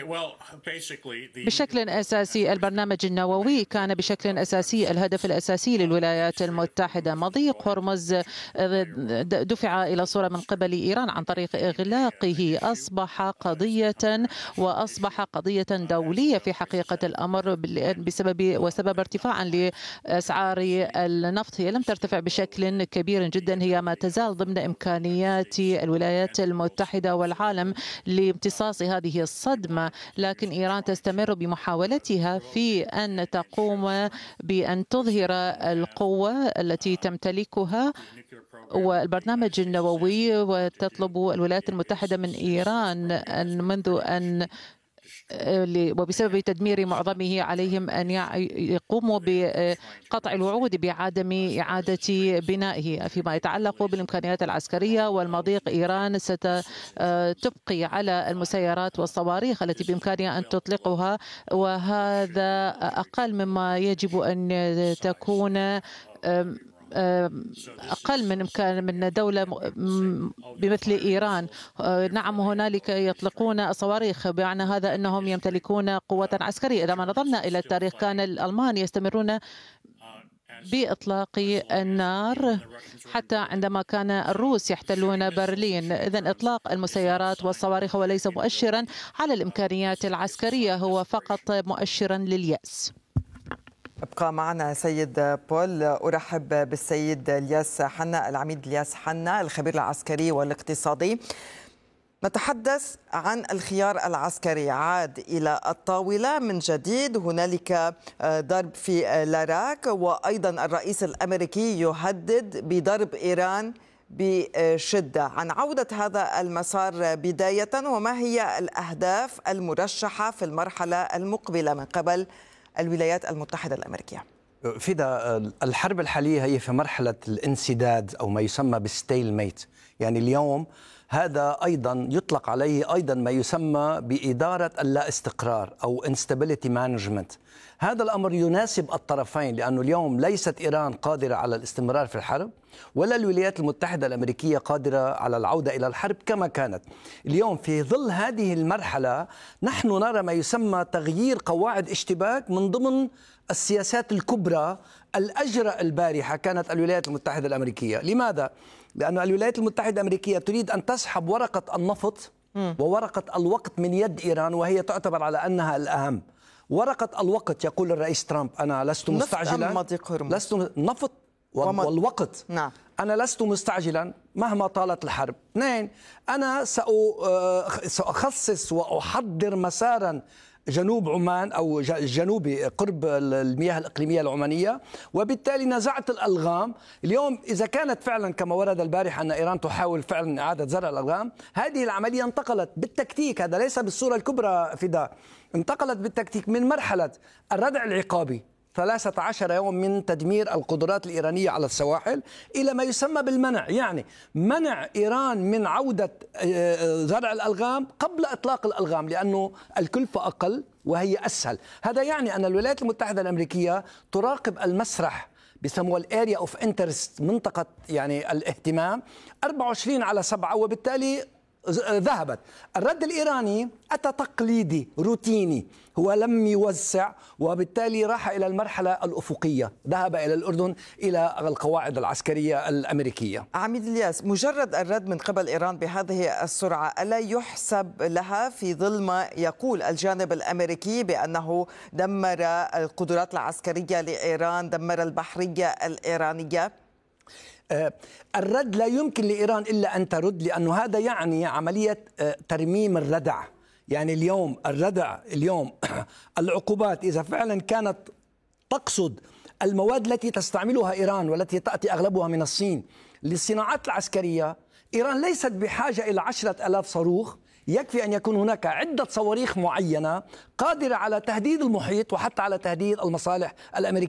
بشكل أساسي البرنامج النووي كان بشكل أساسي الهدف الأساسي للولايات المتحدة. مضيق هرمز دفع إلى صورة من قبل إيران عن طريق إغلاقه، أصبح قضية دولية في حقيقة الأمر وسبب ارتفاعا لأسعار النفط. هي لم ترتفع بشكل كبير جدا، هي ما تزال ضمن إمكانيات الولايات المتحدة والعالم لامتصاص هذه الصدمة، لكن إيران تستمر بمحاولتها في أن تقوم بأن تظهر القوة التي تمتلكها والبرنامج النووي، وتطلب الولايات المتحدة من إيران وبسبب تدمير معظمه عليهم أن يقوموا بقطع الوعود بعدم إعادة بنائه. فيما يتعلق بالإمكانيات العسكرية والمضيق، إيران ستبقي على المسيرات والصواريخ التي بإمكانها أن تطلقها، وهذا أقل مما يجب أن تكون أقل من إمكان من دولة بمثل إيران. نعم، هنالك يطلقون الصواريخ، بمعنى هذا أنهم يمتلكون قوة عسكرية. إذا ما نظرنا إلى التاريخ كان الألمان يستمرون بإطلاق النار حتى عندما كان الروس يحتلون برلين. إذن إطلاق المسيرات والصواريخ وليس مؤشرا على الإمكانيات العسكرية، هو فقط مؤشرا لليأس. ابقى معنا سيد بول. أرحب بالسيد الياس حنا، العميد الياس حنا، الخبير العسكري والاقتصادي. نتحدث عن الخيار العسكري، عاد إلى الطاولة من جديد. هنالك ضرب في لاراك، وأيضا الرئيس الأمريكي يهدد بضرب إيران بشدة. عن عودة هذا المسار بداية، وما هي الأهداف المرشحة في المرحلة المقبلة من قبل الولايات المتحدة الأمريكية؟ فدا، الحرب الحالية هي في مرحلة الانسداد أو ما يسمى بالستيل ميت. يعني اليوم هذا أيضا يطلق عليه أيضا ما يسمى بإدارة اللا استقرار أو instability management. هذا الأمر يناسب الطرفين، لأنه اليوم ليست إيران قادرة على الاستمرار في الحرب، ولا الولايات المتحدة الأمريكية قادرة على العودة إلى الحرب كما كانت. اليوم في ظل هذه المرحلة نحن نرى ما يسمى تغيير قواعد اشتباك من ضمن السياسات الكبرى. الأجرأ البارحة كانت الولايات المتحدة الأمريكية. لماذا؟ لأن الولايات المتحدة الأمريكية تريد أن تسحب ورقة النفط وورقة الوقت من يد إيران، وهي تعتبر على أنها الأهم. ورقة الوقت، يقول الرئيس ترامب: أنا لست مستعجلا، لست نفط والوقت. نعم. أنا لست مستعجلا مهما طالت الحرب. اثنين، أنا سأخصص وأحضر مسارا جنوب عمان أو جنوبي قرب المياه الإقليمية العمانية، وبالتالي نزعت الألغام. اليوم إذا كانت فعلا كما ورد البارحة أن إيران تحاول فعلا إعادة زرع الألغام، هذه العملية انتقلت بالتكتيك، هذا ليس بالصورة الكبرى فدا، انتقلت بالتكتيك من مرحلة الردع العقابي 13 يوم من تدمير القدرات الإيرانية على السواحل إلى ما يسمى بالمنع، يعني منع إيران من عودة زرع الألغام قبل إطلاق الألغام، لأنه الكلفة أقل وهي أسهل. هذا يعني أن الولايات المتحدة الأمريكية تراقب المسرح، بيسموه الاريا اوف انترست، منطقة يعني الاهتمام، 24/7، وبالتالي ذهبت. الرد الإيراني أتى تقليدي روتيني، هو لم يوسع، وبالتالي راح إلى المرحلة الأفقية، ذهب إلى الأردن إلى القواعد العسكرية الأمريكية. عميد الياس، مجرد الرد من قبل إيران بهذه السرعة ألا يحسب لها في ظل ما يقول الجانب الأمريكي بأنه دمر القدرات العسكرية لإيران، دمر البحرية الإيرانية؟ الرد لا يمكن لإيران إلا أن ترد، لأنه هذا يعني عملية ترميم الردع. يعني اليوم الردع، اليوم العقوبات إذا فعلا كانت تقصد المواد التي تستعملها إيران والتي تأتي أغلبها من الصين للصناعات العسكرية، إيران ليست بحاجة إلى 10,000 صاروخ، يكفي أن يكون هناك عدة صواريخ معينة قادرة على تهديد المحيط وحتى على تهديد المصالح الأمريكية.